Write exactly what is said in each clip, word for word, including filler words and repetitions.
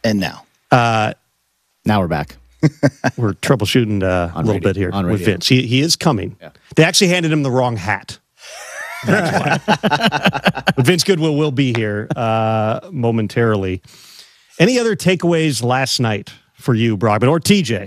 And now. Uh, now we're back. We're troubleshooting uh, a little radio, bit here on with radio. Vince. He, he is coming. Yeah. They actually handed him the wrong hat. That's why. But Vince Goodwill will be here uh, momentarily. Any other takeaways last night for you, Brockman, or T J,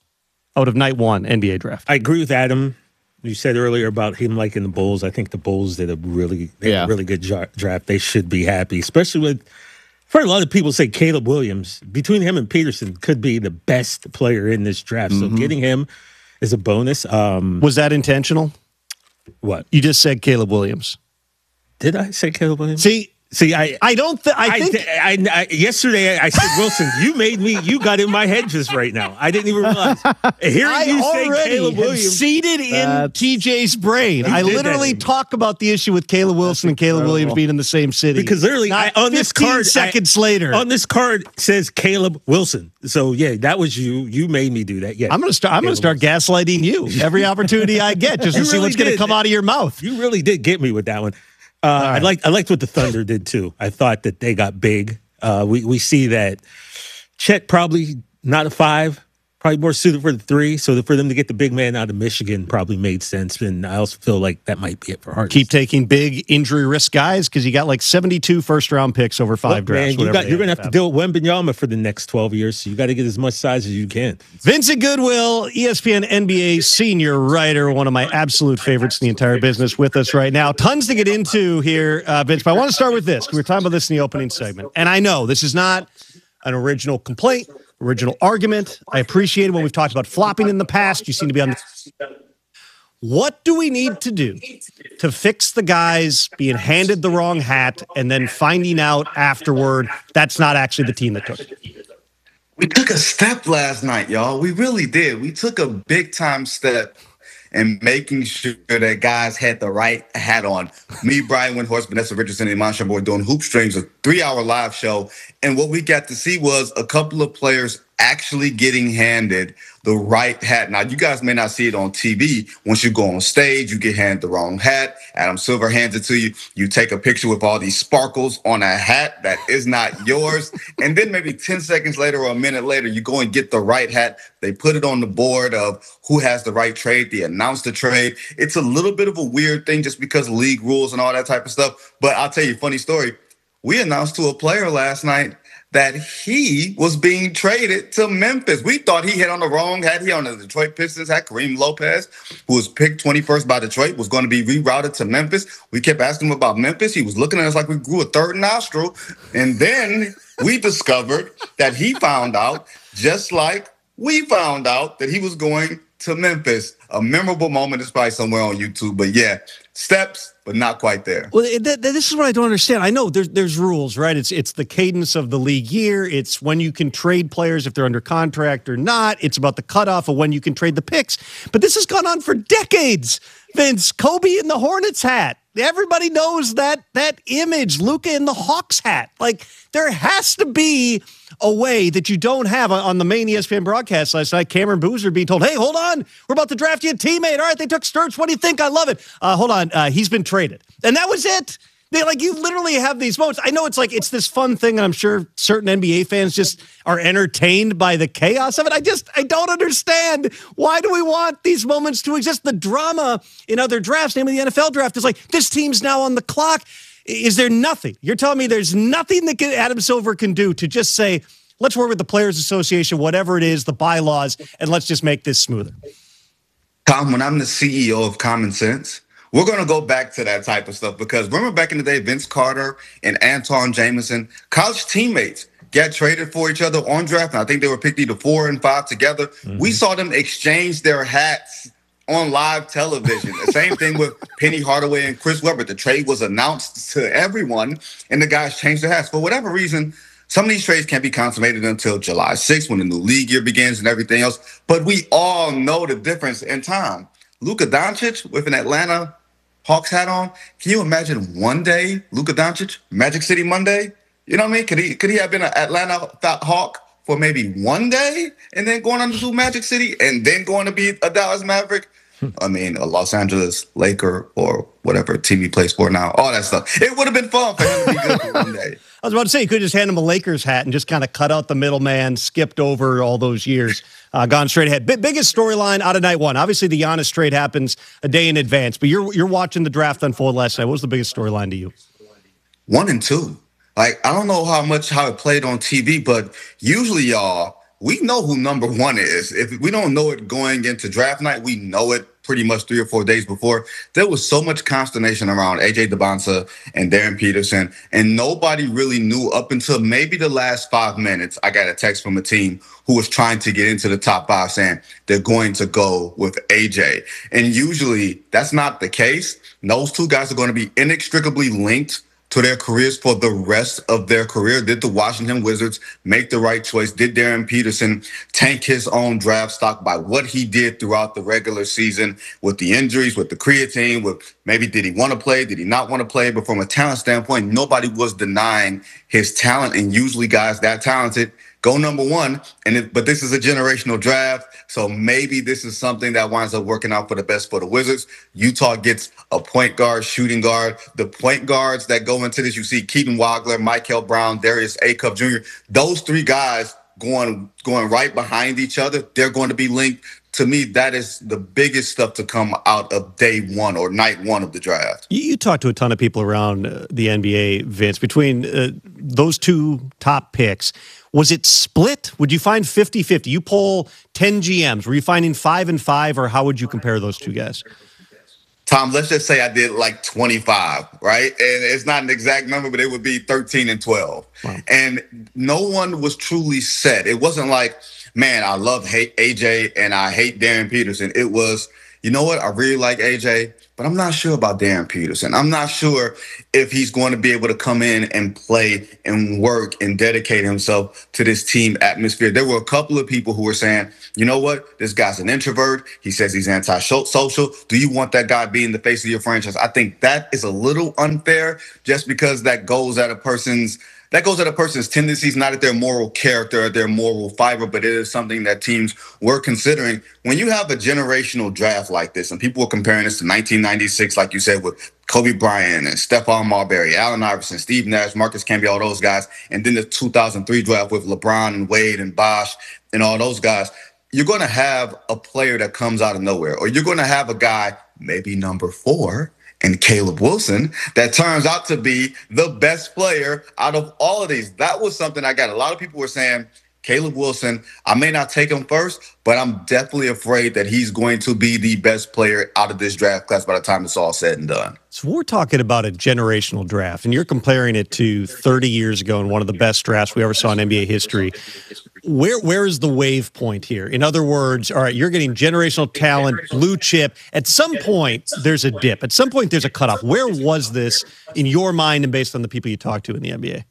out of night one N B A draft? I agree with Adam. You said earlier about him liking the Bulls. I think the Bulls did a really, they Yeah. had a really good dra- draft. They should be happy, especially with. I've heard a lot of people say Caleb Williams, between him and Peterson, could be the best player in this draft. Mm-hmm. So getting him is a bonus. Um, Was that intentional? what? You just said Caleb Williams. Did I say Caleb Williams? See, See, I, I don't. Th- I I, think. I, I, yesterday I said Wilson. You made me. You got in my head just right now. I didn't even realize. Hearing I you say already Caleb have Williams. seeded in That's- T J's brain. I did that literally to me. talk about the issue with Caleb Wilson and Caleb incredible. Williams being in the same city. Because literally, Not I, on this fifteen card, seconds I, later, on this card says Caleb Wilson. So yeah, that was you. You made me do that. Yeah, I'm gonna start. I'm gonna start gaslighting you every opportunity I get, just to You see really what's gonna did. come out of your mouth. You really did get me with that one. Uh, I liked I liked what the Thunder did too. I thought that they got big. Uh, we we see that Chet probably not a five, probably more suited for the three. So that for them to get the big man out of Michigan probably made sense. And I also feel like that might be it for Harden. Keep taking big injury risk guys because you got like seventy-two first round picks over five Look, drafts. man, you whatever got, they you're gonna end have to up deal with Wembanyama for the next twelve years. So you got to get as much size as you can. Vincent Goodwill, E S P N N B A senior writer, one of my absolute favorites in the entire business, with us right now. Tons to get into here, uh, Vince, but I want to start with this. We were talking about this in the opening segment. And I know this is not an original complaint, original argument. I appreciate when we've talked about flopping in the past. You seem to be on the... What do we need to do to fix the guys being handed the wrong hat and then finding out afterward that's not actually the team that took it? We took a step last night, y'all. We really did. We took a big time step in making sure that guys had the right hat on. Me, Brian Windhorst, Vanessa Richardson, and Iman Shaboy doing Hoop Streams, a three-hour live show. And what we got to see was a couple of players actually getting handed the right hat. Now, you guys may not see it on T V. Once you go on stage, you get handed the wrong hat. Adam Silver hands it to you. You take a picture with all these sparkles on a hat that is not yours. And then maybe ten seconds later or a minute later, you go and get the right hat. They put it on the board of who has the right trade. They announce the trade. It's a little bit of a weird thing just because of league rules and all that type of stuff. But I'll tell you a funny story. We announced to a player last night that he was being traded to Memphis. We thought he had on the wrong hat. He on the Detroit Pistons hat. Kareem Lopez, who was picked twenty-first by Detroit, was going to be rerouted to Memphis. We kept asking him about Memphis. He was looking at us like we grew a third nostril. And then we discovered that he found out, just like we found out, that he was going to Memphis. A memorable moment. Is probably somewhere on YouTube. But yeah, steps, but not quite there. Well, th- th- this is what I don't understand. I know there's there's rules, right? It's it's the cadence of the league year. It's when you can trade players if they're under contract or not. It's about the cutoff of when you can trade the picks. But this has gone on for decades. Vince, Kobe in the Hornets hat. Everybody knows that that image. Luka in the Hawks hat. Like, there has to be a way that you don't have on the main E S P N broadcast last night. Cameron Boozer being told, hey, hold on. We're about to draft you a teammate. All right, they took Sturts. What do you think? I love it. Uh, hold on. Uh, he's been traded. And that was it. They like you literally have these moments. I know it's like it's this fun thing, and I'm sure certain N B A fans just are entertained by the chaos of it. I just I don't understand, why do we want these moments to exist? The drama in other drafts, namely the N F L draft, is like this team's now on the clock. Is there nothing? You're telling me there's nothing that can, Adam Silver can do to just say, let's work with the Players Association, whatever it is, the bylaws, and let's just make this smoother. Tom, when I'm the C E O of Common Sense, we're going to go back to that type of stuff because remember back in the day, Vince Carter and Antawn Jamison, college teammates, got traded for each other on draft. And I think they were picked either four and five together. Mm-hmm. We saw them exchange their hats on live television. The same thing with Penny Hardaway and Chris Webber. The trade was announced to everyone, and the guys changed their hats. For whatever reason, some of these trades can't be consummated until July sixth when the new league year begins and everything else. But we all know the difference in time. Luka Doncic with an Atlanta Hawks hat on. Can you imagine one day, Luka Doncic, Magic City Monday? You know what I mean? Could he could he have been an Atlanta Hawk for maybe one day and then going on to do Magic City and then going to be a Dallas Maverick? I mean, a Los Angeles Laker or whatever team he plays for now, all that stuff. It would have been fun for him to be good for one day. I was about to say, you could just hand him a Lakers hat and just kind of cut out the middleman, skipped over all those years, uh, gone straight ahead. B- biggest storyline out of night one. Obviously, the Giannis trade happens a day in advance, but you're you're watching the draft unfold last night. What was the biggest storyline to you? One and two. Like, I don't know how much how it played on T V, but usually, y'all, we know who number one is. If we don't know it going into draft night, we know it pretty much three or four days before. There was so much consternation around A J Debonsa and Darren Peterson, and nobody really knew up until maybe the last five minutes. I got a text from a team who was trying to get into the top five saying they're going to go with A J. And usually that's not the case. Those two guys are going to be inextricably linked to their careers for the rest of their career. Did the Washington Wizards make the right choice? Did Darren Peterson tank his own draft stock by what he did throughout the regular season with the injuries, with the creatine, with maybe did he want to play? Did he not want to play? But from a talent standpoint, nobody was denying his talent. And usually guys that talented go number one. And it, but this is a generational draft. So maybe this is something that winds up working out for the best for the Wizards. Utah gets a point guard, shooting guard. The point guards that go into this, you see Keaton Wagler, Michael Brown, Darius Acuff Junior Those three guys going, going right behind each other. They're going to be linked. To me, that is the biggest stuff to come out of day one or night one of the draft. You, you talked to a ton of people around uh, the N B A, Vince. Between uh, those two top picks, was it split? Would you find fifty-fifty? You poll ten G Ms. Were you finding five and five, or how would you compare those two guys? Tom, let's just say I did like twenty-five, right? And it's not an exact number, but it would be thirteen and twelve. Wow. And no one was truly set. It wasn't like, man, I love hate A J and I hate Darren Peterson. It was, you know what? I really like A J, but I'm not sure about Darren Peterson. I'm not sure if he's going to be able to come in and play and work and dedicate himself to this team atmosphere. There were a couple of people who were saying, you know what? This guy's an introvert. He says he's anti-social. Do you want that guy being the face of your franchise? I think that is a little unfair just because that goes at a person's That goes at a person's tendencies, not at their moral character or their moral fiber, but it is something that teams were considering. When you have a generational draft like this, and people were comparing this to nineteen ninety-six, like you said, with Kobe Bryant and Stephon Marbury, Allen Iverson, Steve Nash, Marcus Camby, all those guys, and then the two thousand three draft with LeBron and Wade and Bosh and all those guys, you're going to have a player that comes out of nowhere, or you're going to have a guy, maybe number four, and Caleb Wilson, that turns out to be the best player out of all of these. That was something I got. A lot of people were saying, Caleb Wilson, I may not take him first, but I'm definitely afraid that he's going to be the best player out of this draft class by the time it's all said and done. So we're talking about a generational draft, and you're comparing it to thirty years ago and one of the best drafts we ever saw in N B A history. Where Where is the wave point here? In other words, all right, you're getting generational talent, blue chip. At some point, there's a dip. At some point, there's a cutoff. Where was this in your mind and based on the people you talked to in the N B A?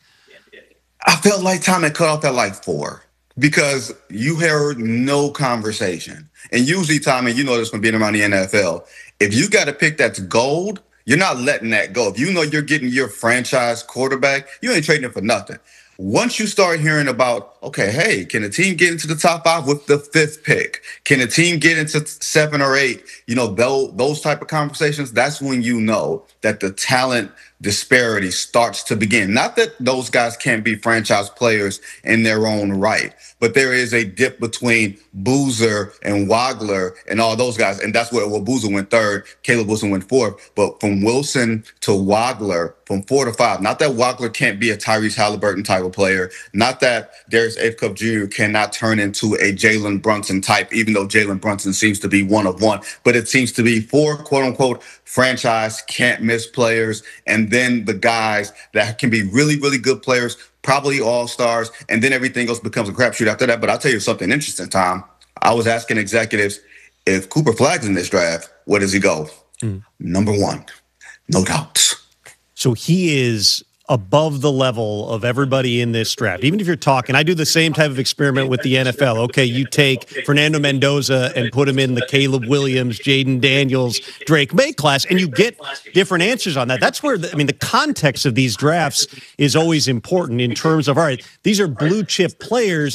I felt like time had cut off at like four because you heard no conversation. And usually, Tommy, you know this from being around the N F L, if you got a pick that's gold, you're not letting that go. If you know you're getting your franchise quarterback, you ain't trading it for nothing. Once you start hearing about, okay, hey, can a team get into the top five with the fifth pick? Can a team get into seven or eight? You know, those, those type of conversations, that's when you know that the talent disparity starts to begin. Not that those guys can't be franchise players in their own right, but there is a dip between Boozer and Wagler and all those guys. And that's where well, Boozer went third, Caleb Wilson went fourth. But from Wilson to Wagler, from four to five, not that Wagler can't be a Tyrese Halliburton type of player, not that Darius Acuff Junior cannot turn into a Jalen Brunson type, even though Jalen Brunson seems to be one of one, but it seems to be four quote unquote franchise can't miss players. And then the guys that can be really, really good players, probably all-stars, and then everything else becomes a crapshoot after that. But I'll tell you something interesting, Tom. I was asking executives, if Cooper Flagg's in this draft, where does he go? Mm. Number one, no doubts. So he is above the level of everybody in this draft. Even if you're talking, I do the same type of experiment with the N F L. Okay, you take Fernando Mendoza and put him in the Caleb Williams, Jaden Daniels, Drake May class, and you get different answers on that. That's where, the, I mean, the context of these drafts is always important in terms of, all right, these are blue chip players,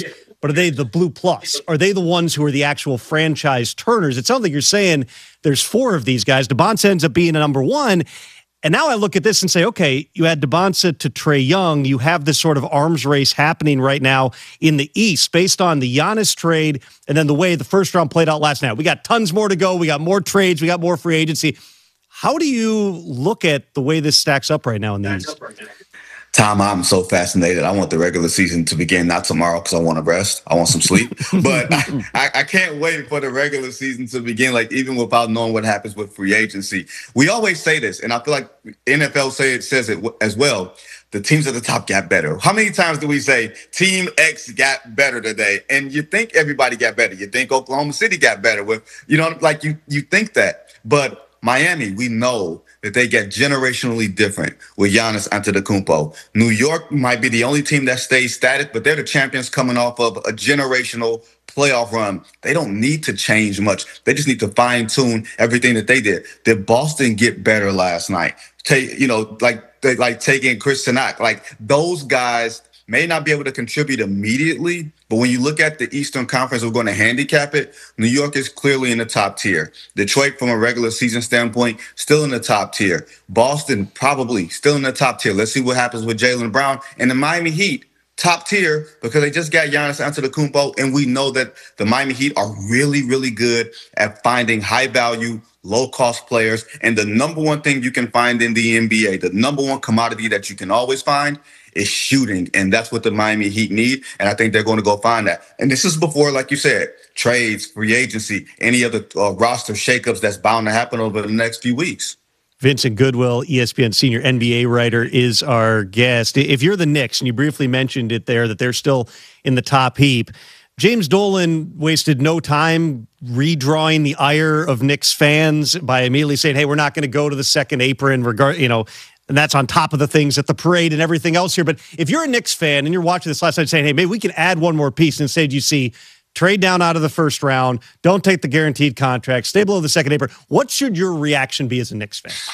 but are they the blue plus? Are they the ones who are the actual franchise turners? It sounds like you're saying there's four of these guys. Debonsa ends up being a number one. And now I look at this and say, okay, you had Debonsa to Trae Young. You have this sort of arms race happening right now in the East based on the Giannis trade and then the way the first round played out last night. We got tons more to go. We got more trades. We got more free agency. How do you look at the way this stacks up right now in the East? Tom, I'm so fascinated. I want the regular season to begin, not tomorrow because I want to rest. I want some sleep. But I, I, I can't wait for the regular season to begin, like even without knowing what happens with free agency. We always say this, and I feel like N F L say it, says it as well. The teams at the top got better. How many times do we say Team X got better today? And you think everybody got better. You think Oklahoma City got better with, you know, like you you think that. But Miami, we know that they get generationally different with Giannis Antetokounmpo. New York might be the only team that stays static, but they're the champions coming off of a generational playoff run. They don't need to change much. They just need to fine tune everything that they did. Did Boston get better last night? Take, you know, like they like taking Chris Sinak, like those guys may not be able to contribute immediately, but when you look at the Eastern Conference, we're going to handicap it. New York is clearly in the top tier. Detroit, from a regular season standpoint, still in the top tier. Boston, probably still in the top tier. Let's see what happens with Jaylen Brown. And the Miami Heat, top tier, because they just got Giannis Antetokounmpo, and we know that the Miami Heat are really, really good at finding high-value, low-cost players. And the number one thing you can find in the N B A, the number one commodity that you can always find, is shooting, and that's what the Miami Heat need, and I think they're going to go find that. And this is before, like you said, trades, free agency, any other uh, roster shakeups that's bound to happen over the next few weeks. Vincent Goodwill, E S P N senior N B A writer, is our guest. If you're the Knicks, and you briefly mentioned it there, that they're still in the top heap, James Dolan wasted no time redrawing the ire of Knicks fans by immediately saying, hey, we're not going to go to the second apron, regard, you know, and that's on top of the things at the parade and everything else here. But if you're a Knicks fan and you're watching this last night saying, hey, maybe we can add one more piece, and instead you see trade down out of the first round, don't take the guaranteed contract, stay below the second apron, what should your reaction be as a Knicks fan?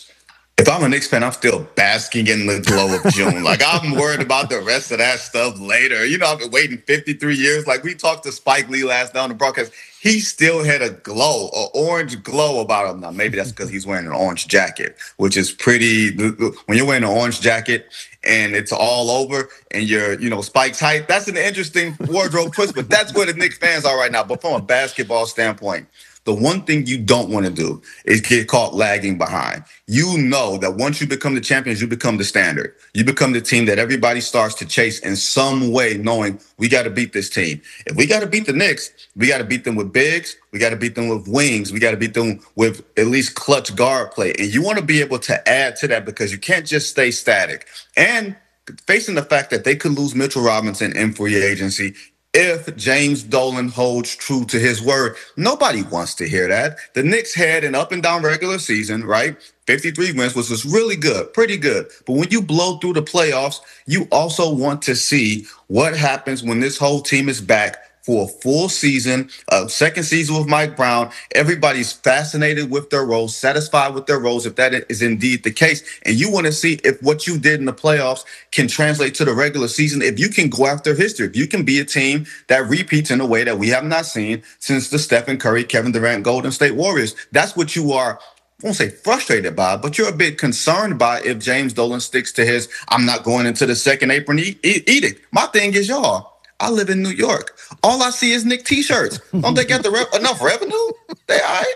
If I'm a Knicks fan, I'm still basking in the glow of June. Like, I'm worried about the rest of that stuff later. You know, I've been waiting fifty-three years. Like, we talked to Spike Lee last night on the broadcast. He still had a glow, an orange glow about him. Now, maybe that's because he's wearing an orange jacket, which is pretty. When you're wearing an orange jacket and it's all over and you're, you know, Spike's height, that's an interesting wardrobe twist, but that's where the Knicks fans are right now. But from a basketball standpoint, the one thing you don't want to do is get caught lagging behind. You know that once you become the champions, you become the standard. You become the team that everybody starts to chase in some way, knowing we got to beat this team. If we got to beat the Knicks, we got to beat them with bigs. We got to beat them with wings. We got to beat them with at least clutch guard play. And you want to be able to add to that because you can't just stay static. And facing the fact that they could lose Mitchell Robinson in free agency, if James Dolan holds true to his word, nobody wants to hear that. The Knicks had an up and down regular season, right? fifty-three wins, which was really good, pretty good. But when you blow through the playoffs, you also want to see what happens when this whole team is back for a full season, a second season with Mike Brown. Everybody's fascinated with their roles, satisfied with their roles, if that is indeed the case. And you want to see if what you did in the playoffs can translate to the regular season, if you can go after history, if you can be a team that repeats in a way that we have not seen since the Stephen Curry, Kevin Durant, Golden State Warriors. That's what you are, I won't say frustrated by, but you're a bit concerned by if James Dolan sticks to his, I'm not going into the second apron e- e- edict. My thing is, y'all, I live in New York. All I see is Knick T-shirts. Don't they get the re- enough revenue? They all right?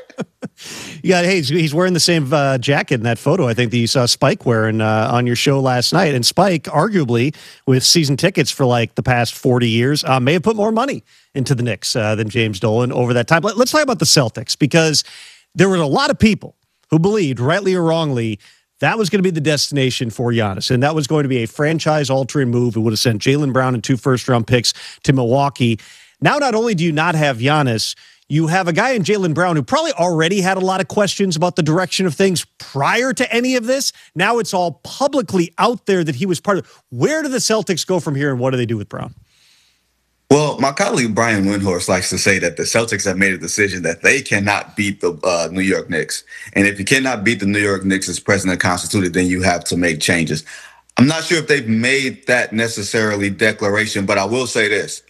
Yeah, hey, he's, he's wearing the same uh, jacket in that photo, I think, that you saw Spike wearing uh, on your show last night. And Spike, arguably, with season tickets for like the past forty years, uh, may have put more money into the Knicks uh, than James Dolan over that time. Let, let's talk about the Celtics, because there were a lot of people who believed, rightly or wrongly, that was going to be the destination for Giannis, and that was going to be a franchise-altering move. It would have sent Jaylen Brown and two first-round picks to Milwaukee. Now, not only do you not have Giannis, you have a guy in Jaylen Brown who probably already had a lot of questions about the direction of things prior to any of this. Now it's all publicly out there that he was part of. Where do the Celtics go from here, and what do they do with Brown? Well, my colleague Brian Windhorst likes to say that the Celtics have made a decision that they cannot beat the uh, New York Knicks. And if you cannot beat the New York Knicks as president constituted, then you have to make changes. I'm not sure if they've made that necessarily declaration, but I will say this.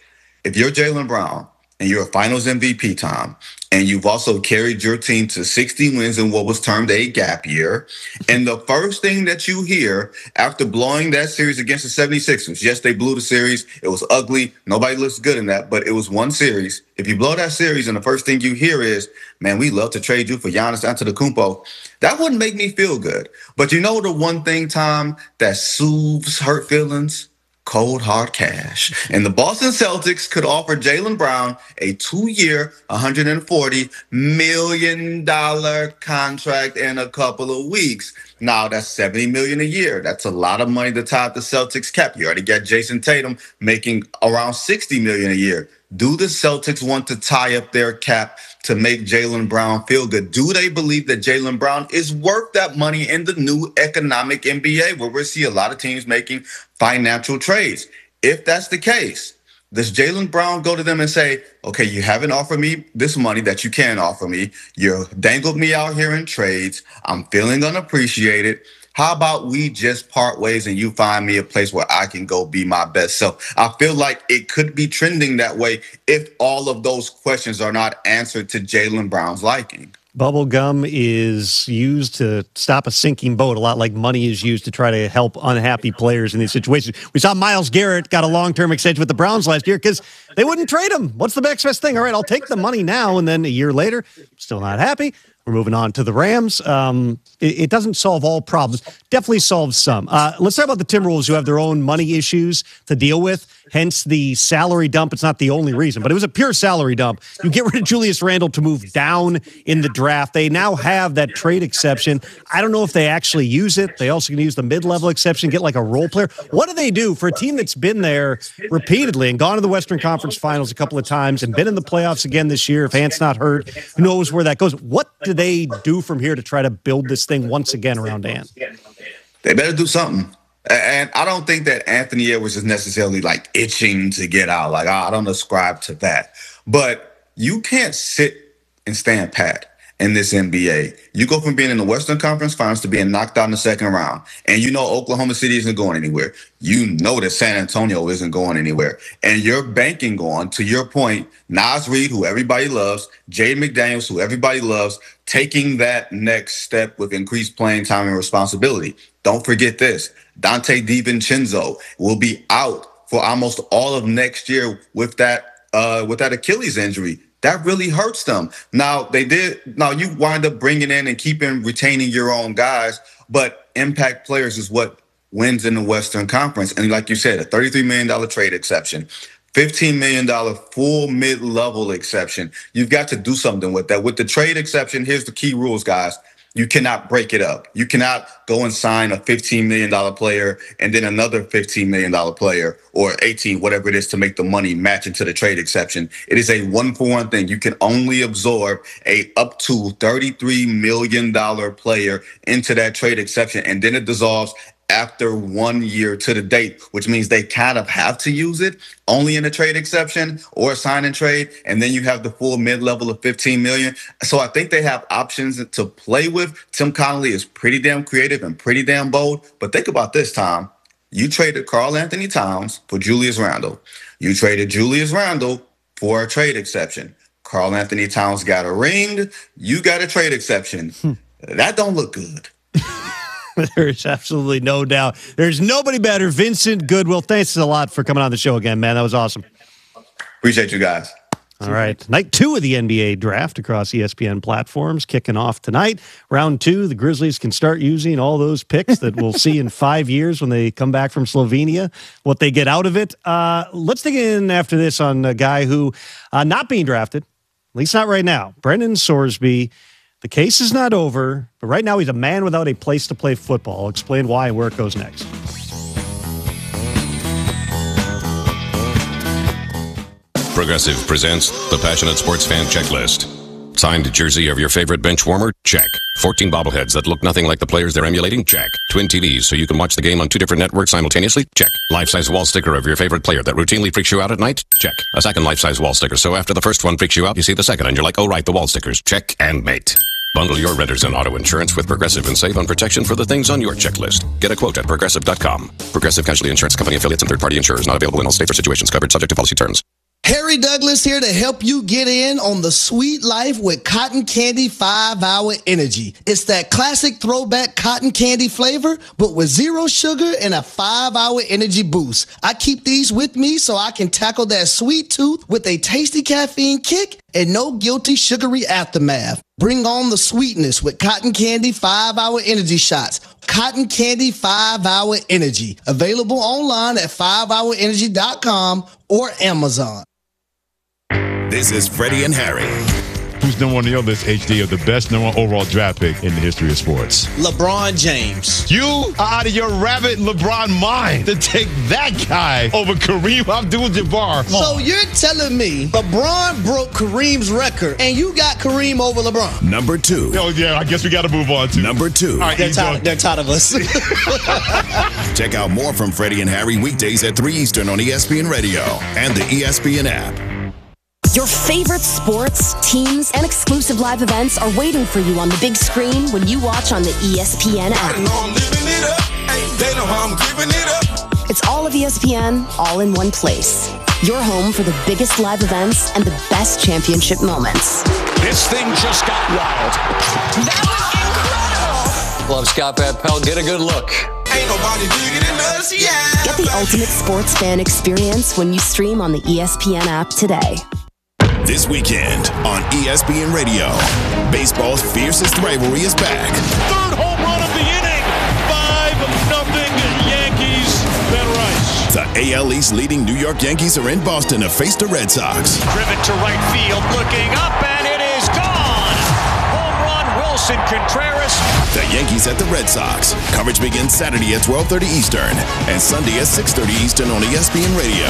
if you're Jaylen Brown and you're a Finals M V P, Tom, and you've also carried your team to sixty wins in what was termed a gap year, and the first thing that you hear after blowing that series against the seventy-sixers, yes, they blew the series. It was ugly. Nobody looks good in that, but it was one series. If you blow that series and the first thing you hear is, man, we love to trade you for Giannis Antetokounmpo, that wouldn't make me feel good. But you know the one thing, Tom, that soothes hurt feelings? Cold, hard cash. And the Boston Celtics could offer Jaylen Brown a two-year, one hundred forty million dollars contract in a couple of weeks. Now, that's seventy million dollars a year. That's a lot of money to top the Celtics cap. You already got Jason Tatum making around sixty million dollars a year. Do the Celtics want to tie up their cap to make Jaylen Brown feel good? Do they believe that Jaylen Brown is worth that money in the new economic N B A, where we see a lot of teams making financial trades? If that's the case, does Jaylen Brown go to them and say, okay, you haven't offered me this money that you can offer me. You dangled me out here in trades. I'm feeling unappreciated. How about we just part ways and you find me a place where I can go be my best self? I feel like it could be trending that way if all of those questions are not answered to Jaylen Brown's liking. Bubble gum is used to stop a sinking boat, a lot like money is used to try to help unhappy players in these situations. We saw Myles Garrett got a long-term extension with the Browns last year because they wouldn't trade him. What's the next best thing? All right, I'll take the money now, and then a year later, still not happy. We're moving on to the Rams. Um, it, it doesn't solve all problems. Definitely solves some. Uh, let's talk about the Timberwolves, who have their own money issues to deal with, hence the salary dump. It's not the only reason, but it was a pure salary dump. You get rid of Julius Randle to move down in the draft. They now have that trade exception. I don't know if they actually use it. They also can use the mid-level exception, get like a role player. What do they do for a team that's been there repeatedly and gone to the Western Conference Finals a couple of times and been in the playoffs again this year? If Ant's not hurt, who knows where that goes? What do they do from here to try to build this thing once again around Ant? They better do something. And I don't think that Anthony Edwards is necessarily like itching to get out. Like, I don't ascribe to that. But you can't sit and stand pat in this N B A. You go from being in the Western Conference Finals to being knocked out in the second round. And you know Oklahoma City isn't going anywhere. You know that San Antonio isn't going anywhere. And you're banking on, to your point, Naz Reid, who everybody loves, Jaden McDaniels, who everybody loves, taking that next step with increased playing time and responsibility. Don't forget this. Dante DiVincenzo will be out for almost all of next year with that uh, with that Achilles injury. That really hurts them. Now, they did. Now, you wind up bringing in and keeping, retaining your own guys, but impact players is what wins in the Western Conference. And like you said, a thirty-three million dollars trade exception, fifteen million dollars full mid-level exception. You've got to do something with that. With the trade exception, here's the key rules, guys. You cannot break it up. You cannot go and sign a fifteen million dollars player and then another fifteen million dollars player or eighteen, whatever it is, to make the money match into the trade exception. It is a one-for-one thing. You can only absorb a up to thirty-three million dollars player into that trade exception, and then it dissolves after one year to the date, which means they kind of have to use it only in a trade exception or sign and trade. And then you have the full mid-level of fifteen million. So I think they have options to play with. Tim Connolly is pretty damn creative and pretty damn bold. But think about this, Tom. You traded Karl Anthony Towns for Julius Randle. You traded Julius Randle for a trade exception. Karl Anthony Towns got a ring. You got a trade exception. Hmm. That don't look good. There's absolutely no doubt. There's nobody better. Vincent Goodwill, thanks a lot for coming on the show again, man. That was awesome. Appreciate you guys. All right. Night two of the N B A draft across E S P N platforms kicking off tonight. Round two, the Grizzlies can start using all those picks that we'll see in five years when they come back from Slovenia, what they get out of it. Uh, let's dig in after this on a guy who, uh, not being drafted, at least not right now, Brendan Sorsby. The case is not over, but right now he's a man without a place to play football. I'll explain why and where it goes next. Progressive presents the Passionate Sports Fan Checklist. Signed jersey of your favorite bench warmer? Check. fourteen bobbleheads that look nothing like the players they're emulating? Check. Twin T Vs so you can watch the game on two different networks simultaneously? Check. Life-size wall sticker of your favorite player that routinely freaks you out at night? Check. A second life-size wall sticker so after the first one freaks you out, you see the second and you're like, oh right, the wall stickers. Check and mate. Bundle your renters and auto insurance with Progressive and save on protection for the things on your checklist. Get a quote at Progressive dot com. Progressive Casualty Insurance Company affiliates and third-party insurers not available in all states or situations covered subject to policy terms. Harry Douglas here to help you get in on the sweet life with Cotton Candy five hour Energy. It's that classic throwback cotton candy flavor, but with zero sugar and a five hour energy boost. I keep these with me so I can tackle that sweet tooth with a tasty caffeine kick and no guilty sugary aftermath. Bring on the sweetness with Cotton Candy five hour Energy shots. Cotton Candy five hour Energy. Available online at five hour energy dot com or Amazon. This is Freddie and Harry. Who's number one on your list, H D, of the best number one overall draft pick in the history of sports? LeBron James. You are out of your rabbit LeBron mind to take that guy over Kareem Abdul-Jabbar. So you're telling me LeBron broke Kareem's record and you got Kareem over LeBron? Number two. Oh, yeah, I guess we got to move on to. Number two. All right, they're, tired, they're tired of us. Check out more from Freddie and Harry weekdays at three Eastern on E S P N Radio and the E S P N app. Your favorite sports, teams, and exclusive live events are waiting for you on the big screen when you watch on the E S P N app. It's all of E S P N, all in one place. Your home for the biggest live events and the best championship moments. This thing just got wild. That was incredible. Love Scott Van Pelt. Get a good look. Ain't nobody bigger than us, yeah. Get the ultimate sports fan experience when you stream on the E S P N app today. This weekend on E S P N Radio, baseball's fiercest rivalry is back. Third home run of the inning. five nothing Yankees. Ben Rice. The A L East leading New York Yankees are in Boston to face the Red Sox. Driven to right field, looking up, and it is gone. Home run, Wilson Contreras. The Yankees at the Red Sox. Coverage begins Saturday at twelve thirty Eastern and Sunday at six thirty Eastern on E S P N Radio.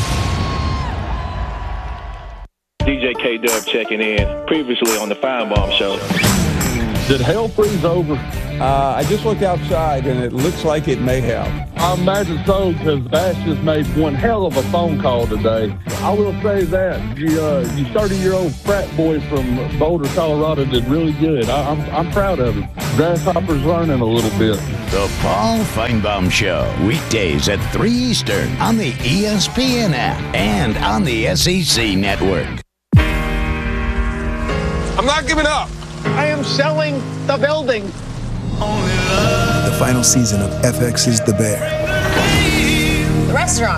D J K-Dub checking in, previously on the Firebomb Show. Did hell freeze over? Uh, I just looked outside, and it looks like it may have. I imagine so, because Bash just made one hell of a phone call today. I will say that. You, uh, you thirty-year-old frat boy from Boulder, Colorado did really good. I, I'm, I'm proud of him. Grasshopper's learning a little bit. The Paul Feinbaum Show, weekdays at three Eastern on the E S P N app and on the S E C network. I'm not giving up. I am selling the building. The final season of F X's The Bear. The restaurant.